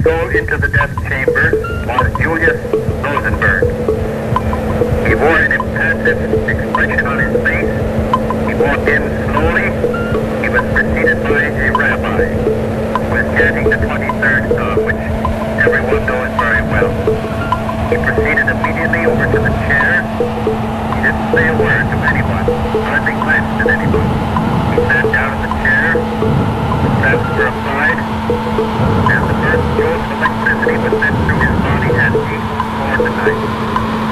go into the death chamber was Julius Rosenberg. He wore an impassive expression on his face. He walked in slowly. He was preceded by a rabbi who was chanting the 23rd Psalm, which everyone knows very well. He proceeded immediately over to the chair. He didn't say a word to anyone, hardly glanced at anyone. He sat down in the chair. The steps were applied.